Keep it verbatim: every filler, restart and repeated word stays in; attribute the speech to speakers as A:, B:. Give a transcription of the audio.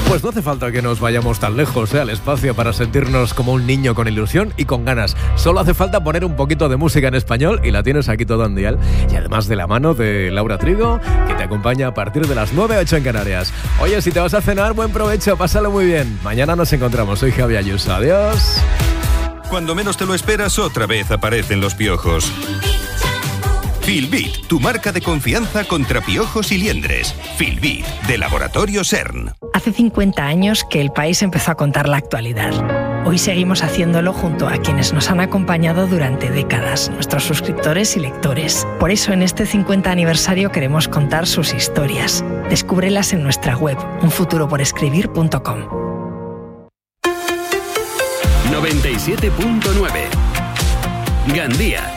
A: Pues no hace falta que nos vayamos tan lejos, ¿eh? al espacio para sentirnos como un niño con ilusión y con ganas. Solo hace falta poner un poquito de música en español y la tienes aquí todo en dial. Y además de la mano de Laura Trigo, que te acompaña a partir de las nueve, ocho en Canarias. Oye, si te vas a cenar, buen provecho, pásalo muy bien. Mañana nos encontramos. Soy Javi Ayuso. Adiós.
B: Cuando menos te lo esperas, otra vez aparecen los piojos. Filbit, tu marca de confianza contra piojos y liendres. Filbit, de Laboratorio CERN.
C: Hace cincuenta años que El País empezó a contar la actualidad. Hoy seguimos haciéndolo junto a quienes nos han acompañado durante décadas, nuestros suscriptores y lectores. Por eso en este cincuenta aniversario queremos contar sus historias. Descúbrelas en nuestra web, un futuro por escribir punto com.
D: noventa y siete punto nueve Gandía.